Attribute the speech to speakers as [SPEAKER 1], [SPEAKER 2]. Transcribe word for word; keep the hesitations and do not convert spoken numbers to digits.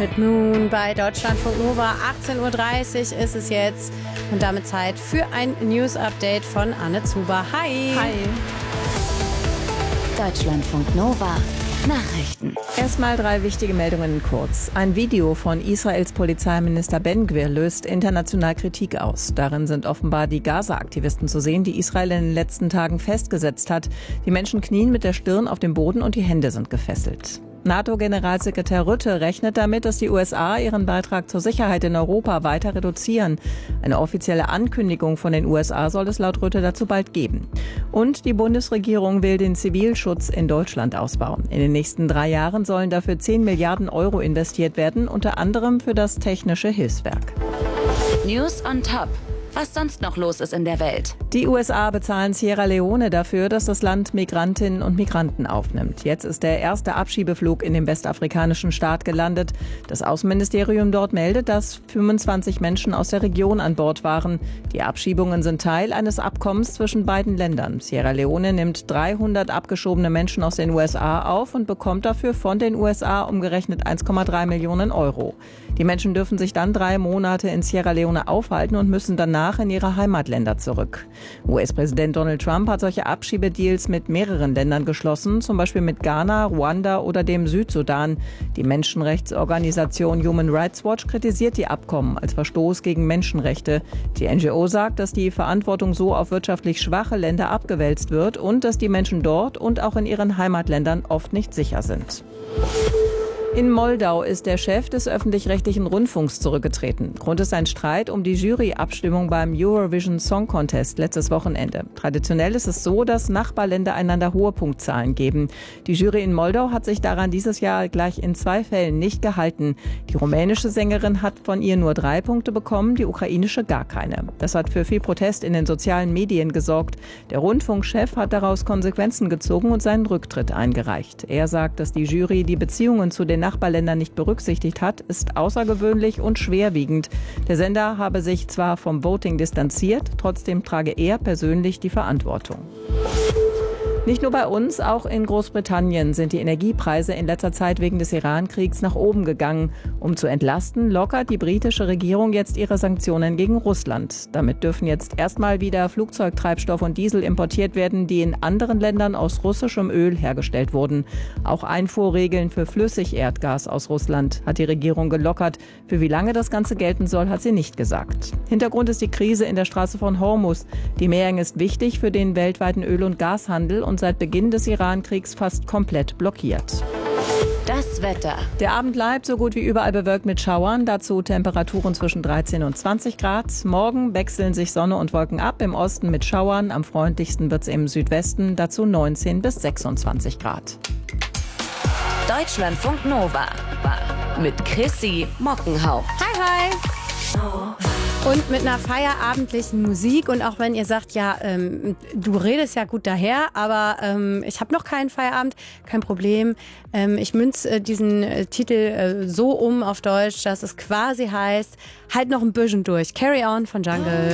[SPEAKER 1] mit Moon bei Deutschlandfunk Nova. achtzehn Uhr dreißig ist es jetzt und damit Zeit für ein News-Update von Anne Zuber. Hi!
[SPEAKER 2] Hi!
[SPEAKER 3] Deutschlandfunk Nova. Nachrichten.
[SPEAKER 2] Erstmal drei wichtige Meldungen kurz. Ein Video von Israels Polizeiminister Ben Gvir löst international Kritik aus. Darin sind offenbar die Gaza-Aktivisten zu sehen, die Israel in den letzten Tagen festgesetzt hat. Die Menschen knien mit der Stirn auf dem Boden und die Hände sind gefesselt. NATO-Generalsekretär Rutte rechnet damit, dass die U S A ihren Beitrag zur Sicherheit in Europa weiter reduzieren. Eine offizielle Ankündigung von den U S A soll es laut Rutte dazu bald geben. Und die Bundesregierung will den Zivilschutz in Deutschland ausbauen. In den nächsten drei Jahren sollen dafür zehn Milliarden Euro investiert werden, unter anderem für das Technische Hilfswerk.
[SPEAKER 3] News on Top. Was sonst noch los ist in der Welt.
[SPEAKER 2] Die U S A bezahlen Sierra Leone dafür, dass das Land Migrantinnen und Migranten aufnimmt. Jetzt ist der erste Abschiebeflug in dem westafrikanischen Staat gelandet. Das Außenministerium dort meldet, dass fünfundzwanzig Menschen aus der Region an Bord waren. Die Abschiebungen sind Teil eines Abkommens zwischen beiden Ländern. Sierra Leone nimmt dreihundert abgeschobene Menschen aus den U S A auf und bekommt dafür von den U S A umgerechnet eins Komma drei Millionen Euro. Die Menschen dürfen sich dann drei Monate in Sierra Leone aufhalten und müssen danach in ihre Heimatländer zurück. U S-Präsident Donald Trump hat solche Abschiebedeals mit mehreren Ländern geschlossen, zum Beispiel mit Ghana, Ruanda oder dem Südsudan. Die Menschenrechtsorganisation Human Rights Watch kritisiert die Abkommen als Verstoß gegen Menschenrechte. Die N G O sagt, dass die Verantwortung so auf wirtschaftlich schwache Länder abgewälzt wird und dass die Menschen dort und auch in ihren Heimatländern oft nicht sicher sind. In Moldau ist der Chef des öffentlich-rechtlichen Rundfunks zurückgetreten. Grund ist ein Streit um die Juryabstimmung beim Eurovision Song Contest letztes Wochenende. Traditionell ist es so, dass Nachbarländer einander hohe Punktzahlen geben. Die Jury in Moldau hat sich daran dieses Jahr gleich in zwei Fällen nicht gehalten. Die rumänische Sängerin hat von ihr nur drei Punkte bekommen, die ukrainische gar keine. Das hat für viel Protest in den sozialen Medien gesorgt. Der Rundfunkchef hat daraus Konsequenzen gezogen und seinen Rücktritt eingereicht. Er sagt, dass die Jury die Beziehungen zu den Nachbarländern nicht berücksichtigt hat, ist außergewöhnlich und schwerwiegend. Der Sender habe sich zwar vom Voting distanziert, trotzdem trage er persönlich die Verantwortung. Nicht nur bei uns, auch in Großbritannien sind die Energiepreise in letzter Zeit wegen des Iran-Kriegs nach oben gegangen. Um zu entlasten, lockert die britische Regierung jetzt ihre Sanktionen gegen Russland. Damit dürfen jetzt erstmal wieder Flugzeugtreibstoff und Diesel importiert werden, die in anderen Ländern aus russischem Öl hergestellt wurden. Auch Einfuhrregeln für Flüssigerdgas aus Russland hat die Regierung gelockert. Für wie lange das Ganze gelten soll, hat sie nicht gesagt. Hintergrund ist die Krise in der Straße von Hormuz. Die Meerenge ist wichtig für den weltweiten Öl- und Gashandel und seit Beginn des Iran-Kriegs fast komplett blockiert.
[SPEAKER 3] Das Wetter.
[SPEAKER 2] Der Abend bleibt so gut wie überall bewölkt mit Schauern, dazu Temperaturen zwischen dreizehn und zwanzig Grad. Morgen wechseln sich Sonne und Wolken ab, im Osten mit Schauern, am freundlichsten wird es im Südwesten, dazu neunzehn bis sechsundzwanzig Grad.
[SPEAKER 3] Deutschlandfunk Nova mit Chrissy Mockenhaupt.
[SPEAKER 1] Hi, hi! Und mit einer feierabendlichen Musik. Und auch wenn ihr sagt, ja, ähm, du redest ja gut daher, aber ähm, ich habe noch keinen Feierabend, kein Problem. Ähm, ich münze äh, diesen äh, Titel äh, so um auf Deutsch, dass es quasi heißt, halt noch ein bisschen durch. Carry on von Jungle.